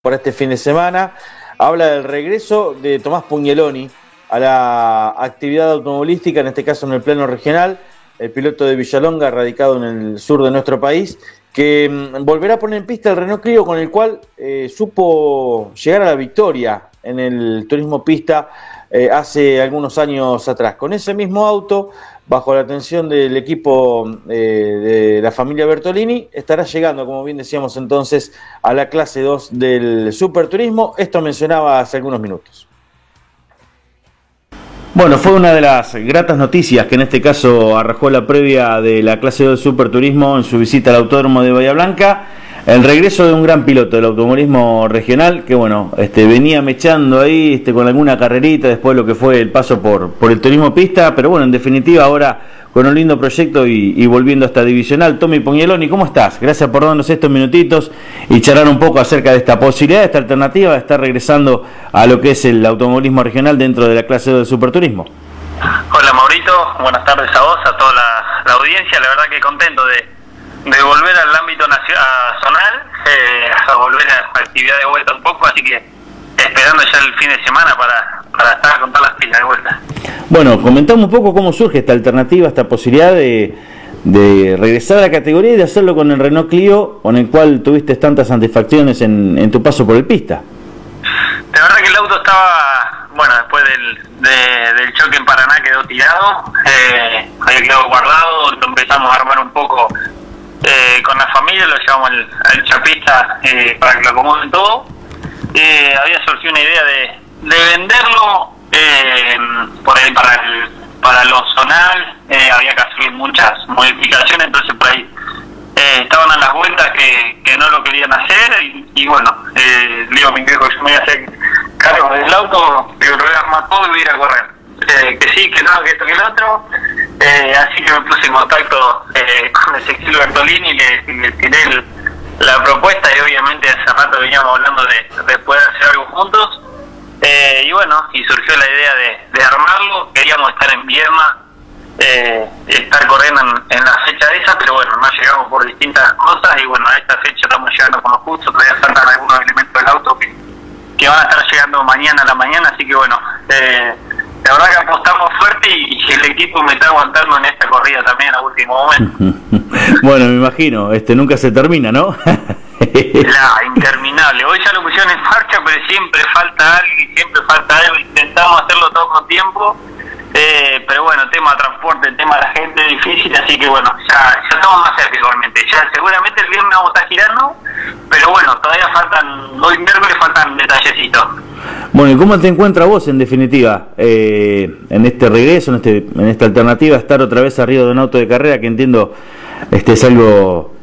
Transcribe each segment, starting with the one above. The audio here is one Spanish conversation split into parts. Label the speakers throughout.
Speaker 1: para este fin de semana. Habla del regreso de Tomás Pugneloni a la actividad automovilística, en este caso en el plano regional, el piloto de Villalonga, radicado en el sur de nuestro país, que volverá a poner en pista el Renault Clio, con el cual supo llegar a la victoria en el turismo pista hace algunos años atrás. Con ese mismo auto, bajo la atención del equipo de la familia Bertolini, estará llegando, como bien decíamos entonces, a la clase 2 del Superturismo. Esto mencionaba hace algunos minutos. Bueno, fue una de las gratas noticias que en este caso arrojó la previa de la clase 2 del Superturismo en su visita al Autódromo de Bahía Blanca. El regreso de un gran piloto del automovilismo regional que, bueno, venía mechando ahí con alguna carrerita después de lo que fue el paso por el turismo pista, pero bueno, en definitiva ahora con un lindo proyecto y volviendo a esta divisional. Tommy Pugneloni, ¿cómo estás? Gracias por darnos estos minutitos y charlar un poco acerca de esta posibilidad, de esta alternativa de estar regresando a lo que es el automovilismo regional dentro de la clase 2 del Superturismo.
Speaker 2: Hola Maurito, buenas tardes a vos, a toda la audiencia. La verdad que contento de volver al ámbito zonal, a volver a la actividad de vuelta un poco, así que esperando ya el fin de semana para estar con todas las pilas de vuelta. Bueno,
Speaker 1: comentamos un poco cómo surge esta alternativa, esta posibilidad de regresar a la categoría y de hacerlo con el Renault Clio, con el cual tuviste tantas satisfacciones en tu paso por el pista.
Speaker 2: La verdad que el auto estaba, bueno, después del choque en Paraná quedó tirado, había quedado guardado, lo empezamos a armar un poco con la familia, lo llevamos al chapista para que lo acomoden todo. Había surgido una idea de venderlo por ahí para lo zonal, había que hacer muchas modificaciones, entonces por ahí estaban a las vueltas que no lo querían hacer y bueno, le digo a mi viejo que yo me iba a hacer cargo del auto, que lo voy a armar todo y voy a ir a correr. Que sí, que no, que esto, que el otro. Así que me puse en contacto con Ezequiel Bertolini y le tiré la propuesta, y obviamente hace rato veníamos hablando de poder hacer algo juntos. Y bueno, y surgió la idea de armarlo. Queríamos estar en Viedma, estar corriendo en la fecha esa, pero bueno, no llegamos por distintas cosas y bueno, a esta fecha estamos llegando con lo justo. Todavía faltan algunos elementos del auto que van a estar llegando mañana a la mañana, así que bueno, la verdad que apostamos fuerte y el equipo me está aguantando en esta corrida también a último momento.
Speaker 1: Bueno, me imagino, nunca se termina, ¿no?
Speaker 2: Interminable. Hoy ya lo pusieron en marcha, pero siempre falta algo, intentamos hacerlo todo con tiempo, pero bueno, tema de transporte, tema de la gente es difícil, así que bueno, ya estamos más cerca igualmente. Ya seguramente el viernes vamos a estar girando, pero bueno, todavía hoy miércoles faltan detallecitos.
Speaker 1: Bueno, ¿y cómo te encuentras vos en definitiva en este regreso, en esta alternativa, estar otra vez arriba de un auto de carrera, que entiendo es algo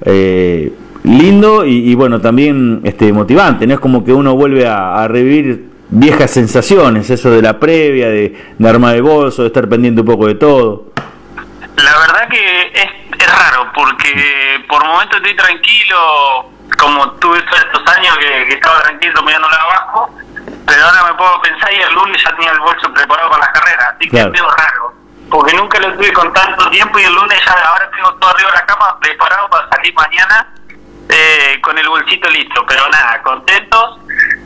Speaker 1: lindo y bueno, también motivante, ¿no? Es como que uno vuelve a revivir viejas sensaciones, eso de la previa, de armar el bolso, de estar pendiente un poco de todo.
Speaker 2: La verdad que es raro, porque por momentos estoy tranquilo, como tuve estos años que estaba tranquilo mirándola abajo, pero ahora me puedo pensar y el lunes ya tenía el bolso preparado para las carreras, así que claro, es medio raro, porque nunca lo tuve con tanto tiempo y el lunes ya ahora tengo todo arriba de la cama preparado para salir mañana con el bolsito listo, pero nada, contentos.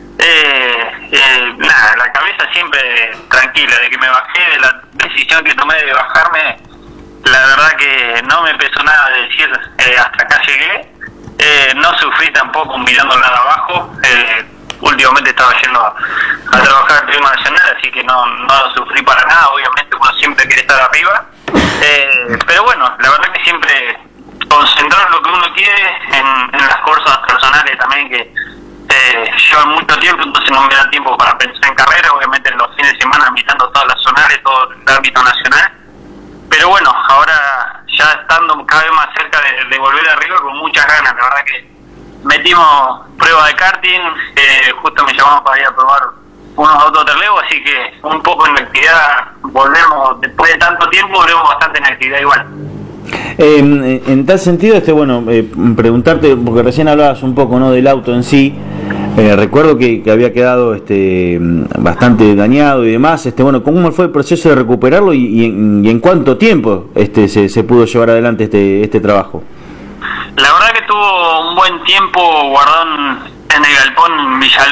Speaker 2: Nada, la cabeza siempre tranquila de que me bajé, de la decisión que tomé de bajarme. La verdad que no me pesó nada de decir hasta acá llegué, no sufrí tampoco mirando nada abajo. Últimamente estaba yendo a trabajar en Turismo Nacional, así que no sufrí para nada. Obviamente uno siempre quiere estar arriba, pero bueno, la verdad que siempre concentrar lo que uno quiere en las cosas personales también, que llevan mucho tiempo, entonces no me da tiempo para pensar en carrera. Obviamente en los fines de semana mirando todas las zonales, todo el ámbito nacional, pero bueno, ahora ya estando cada vez más cerca de volver arriba, con muchas ganas. La verdad que metimos prueba de karting, justo me llamaron para ir a probar unos autos de relevo, así que un poco en la actividad volvemos, después de tanto tiempo volvemos bastante en la actividad igual.
Speaker 1: En tal sentido, preguntarte, porque recién hablabas un poco, ¿no?, del auto en sí. Recuerdo que había quedado bastante dañado y demás. Bueno, ¿cómo fue el proceso de recuperarlo y en cuánto tiempo se pudo llevar adelante este trabajo?
Speaker 2: La verdad que tuvo un buen tiempo guardado en el galpón Villalonga